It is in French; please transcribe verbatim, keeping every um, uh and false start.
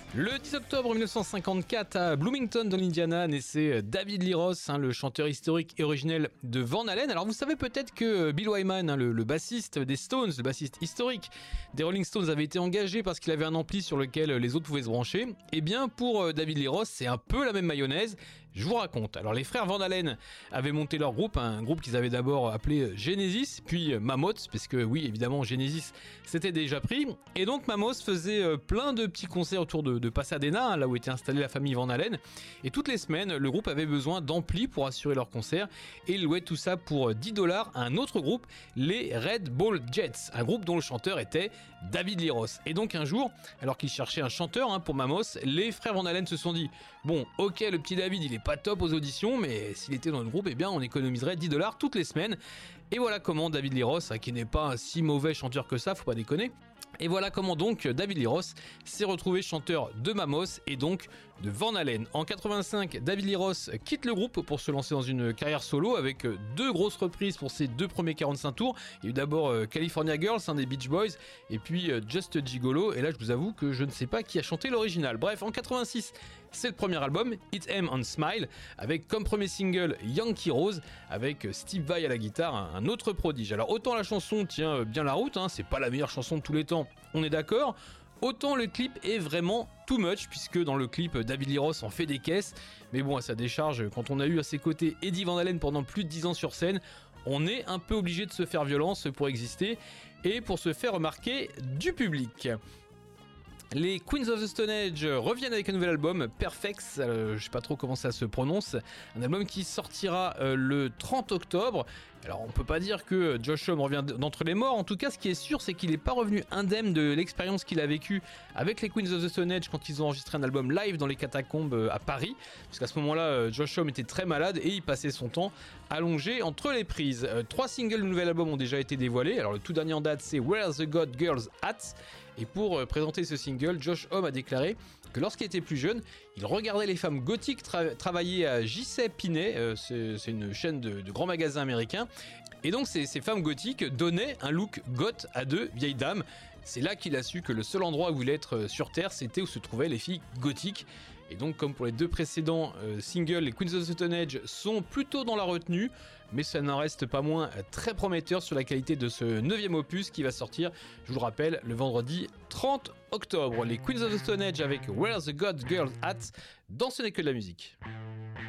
Le dix octobre mille neuf cent cinquante-quatre, à Bloomington, dans l'Indiana, naissait David Lee Roth, hein, le chanteur historique et originel de Van Halen. Alors vous savez peut-être que Bill Wyman, hein, le, le bassiste des Stones, le bassiste historique des Rolling Stones, avait été engagé parce qu'il avait un ampli sur lequel les autres pouvaient se brancher. Eh bien pour David Lee Roth, c'est un peu la même mayonnaise. Je vous raconte. Alors les frères Van Halen avaient monté leur groupe, un groupe qu'ils avaient d'abord appelé Genesis, puis Mammoth, parce que oui, évidemment, Genesis s'était déjà pris. Et donc Mammoth faisait plein de petits concerts autour de, de Pasadena, là où était installée la famille Van Halen. Et toutes les semaines, le groupe avait besoin d'amplis pour assurer leurs concerts. Et ils louaient tout ça pour dix dollars à un autre groupe, les Red Ball Jets, un groupe dont le chanteur était David Lee Roth. Et donc un jour, alors qu'ils cherchaient un chanteur hein, pour Mammoth, les frères Van Halen se sont dit « Bon, ok, le petit David, il est pas top aux auditions, mais s'il était dans le groupe, eh bien on économiserait dix dollars toutes les semaines. » Et voilà comment David Lee Roth, qui n'est pas un si mauvais chanteur que ça, faut pas déconner, et voilà comment donc David Lee Roth s'est retrouvé chanteur de Mammoth et donc de Van Halen. En quatre-vingt-cinq, David Lee Roth quitte le groupe pour se lancer dans une carrière solo avec deux grosses reprises pour ses deux premiers quarante-cinq tours. Il y a eu d'abord California Girls, un des Beach Boys, et puis Just Gigolo, et là je vous avoue que je ne sais pas qui a chanté l'original. Bref, en quatre-vingt-six, c'est le premier album, Hit 'Em on Smile, avec comme premier single Yankee Rose, avec Steve Vai à la guitare, un autre prodige. Alors autant la chanson tient bien la route, hein, c'est pas la meilleure chanson de tous les temps, on est d'accord, autant le clip est vraiment too much, puisque dans le clip, David Lee Roth en fait des caisses, mais bon, à sa décharge, quand on a eu à ses côtés Eddie Van Halen pendant plus de dix ans sur scène, on est un peu obligé de se faire violence pour exister et pour se faire remarquer du public. Les Queens of the Stone Age reviennent avec un nouvel album, Perfects, euh, je sais pas trop comment ça se prononce, un album qui sortira euh, le trente octobre. Alors on peut pas dire que Josh Homme revient d'entre les morts, en tout cas ce qui est sûr c'est qu'il est pas revenu indemne de l'expérience qu'il a vécue avec les Queens of the Stone Age quand ils ont enregistré un album live dans les catacombes à Paris, parce qu'à ce moment-là Josh Homme était très malade et il passait son temps allongé entre les prises. Euh, trois singles du nouvel album ont déjà été dévoilés, alors le tout dernier en date c'est Where's the God Girls At, et pour présenter ce single, Josh Homme a déclaré que lorsqu'il était plus jeune, il regardait les femmes gothiques tra- travailler à J C Penney, euh, c'est, c'est une chaîne de, de grands magasins américains, et donc ces, ces femmes gothiques donnaient un look goth à deux vieilles dames. C'est là qu'il a su que le seul endroit où il voulait être sur Terre, c'était où se trouvaient les filles gothiques. Et donc comme pour les deux précédents euh, singles, les Queens of the Stone Age sont plutôt dans la retenue, mais ça n'en reste pas moins très prometteur sur la qualité de ce neuvième opus qui va sortir, je vous le rappelle, le vendredi trente octobre. Les Queens of the Stone Age avec Where's the God Girls At, dans Ce n'est que de la musique.